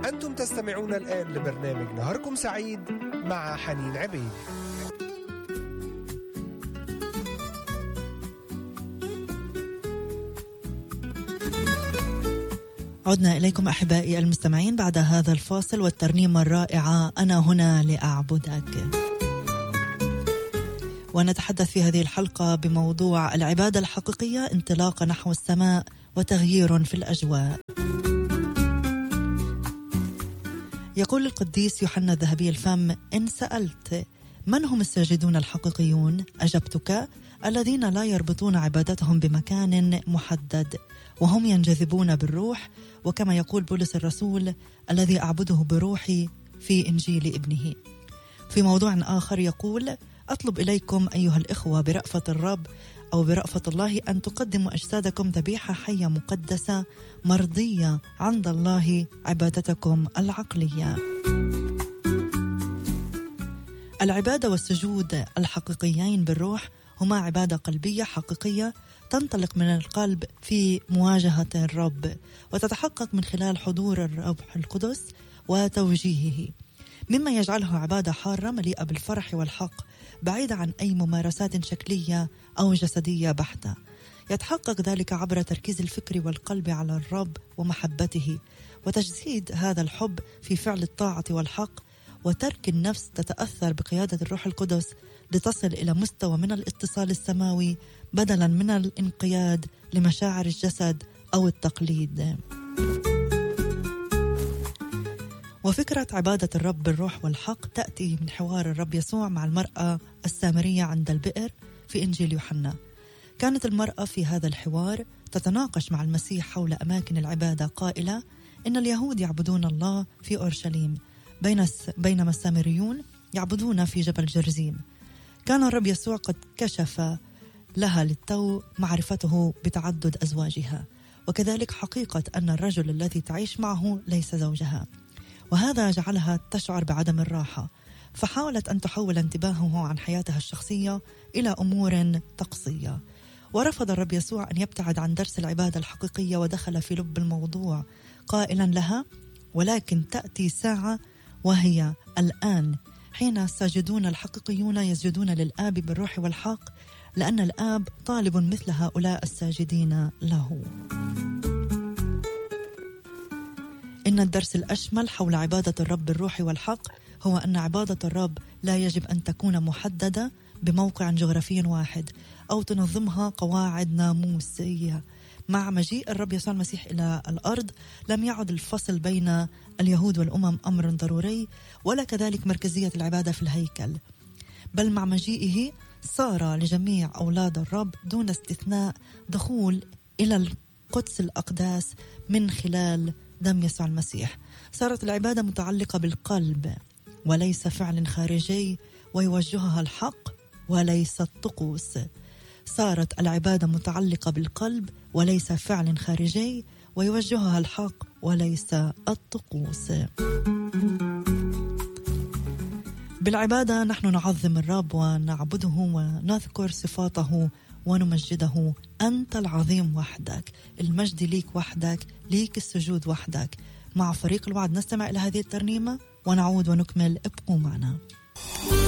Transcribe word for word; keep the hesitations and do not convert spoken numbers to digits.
أنتم تستمعون الآن لبرنامج نهاركم سعيد مع حنين عبيد. عدنا إليكم أحبائي المستمعين بعد هذا الفاصل والترنيمة الرائعة أنا هنا لأعبدك. ونتحدث في هذه الحلقة بموضوع العبادة الحقيقية، انطلاقة نحو السماء وتغيير في الأجواء. يقول القديس يوحنا الذهبي الفم: إن سألت من هم الساجدون الحقيقيون؟ أجبتك: الذين لا يربطون عبادتهم بمكان محدد، وهم ينجذبون بالروح، وكما يقول بولس الرسول: الذي أعبده بروحي في إنجيل ابنه. في موضوع آخر يقول: أطلب إليكم أيها الإخوة برأفة الرب أو برأفة الله أن تقدموا أجسادكم ذبيحة حية مقدسة مرضية عند الله، عبادتكم العقلية. العبادة والسجود الحقيقيين بالروح هما عبادة قلبية حقيقية تنطلق من القلب في مواجهة الرب، وتتحقق من خلال حضور الروح القدس وتوجيهه، مما يجعلها عبادة حارة مليئة بالفرح والحق، بعيدة عن أي ممارسات شكلية أو جسدية بحتة. يتحقق ذلك عبر تركيز الفكر والقلب على الرب ومحبته، وتجسيد هذا الحب في فعل الطاعة والحق، وترك النفس تتأثر بقيادة الروح القدس لتصل إلى مستوى من الاتصال السماوي بدلا من الانقياد لمشاعر الجسد أو التقليد. وفكرة عبادة الرب بالروح والحق تأتي من حوار الرب يسوع مع المرأة السامرية عند البئر في إنجيل يوحنا. كانت المرأة في هذا الحوار تتناقش مع المسيح حول أماكن العبادة، قائلة: إن اليهود يعبدون الله في أورشليم، بينما السامريون يعبدون في جبل جرزيم. كان الرب يسوع قد كشف لها للتو معرفته بتعدد أزواجها، وكذلك حقيقة أن الرجل الذي تعيش معه ليس زوجها، وهذا جعلها تشعر بعدم الراحة، فحاولت أن تحول انتباهه عن حياتها الشخصية إلى أمور طقسية. ورفض الرب يسوع أن يبتعد عن درس العبادة الحقيقية، ودخل في لب الموضوع قائلا لها: ولكن تأتي ساعة وهي الآن حين الساجدون الحقيقيون يسجدون للآب بالروح والحق، لأن الآب طالب مثل هؤلاء الساجدين له. إن الدرس الأشمل حول عبادة الرب بالروح والحق هو أن عبادة الرب لا يجب أن تكون محددة بموقع جغرافي واحد أو تنظمها قواعد ناموسية. مع مجيء الرب يسوع المسيح إلى الأرض لم يعد الفصل بين اليهود والأمم أمر ضروري، ولا كذلك مركزية العبادة في الهيكل، بل مع مجيئه صار لجميع أولاد الرب دون استثناء دخول إلى القدس الأقداس من خلال دم يسوع المسيح. صارت العبادة متعلقة بالقلب وليس فعل خارجي، ويوجهها الحق وليس الطقوس. صارت العبادة متعلقة بالقلب وليس فعل خارجي، ويوجهها الحق وليس الطقوس. بالعبادة نحن نعظم الرب ونعبده ونذكر صفاته ونمجده. أنت العظيم وحدك، المجد ليك وحدك، ليك السجود وحدك. مع فريق الوعد نستمع إلى هذه الترنيمة ونعود ونكمل. ابقوا معنا.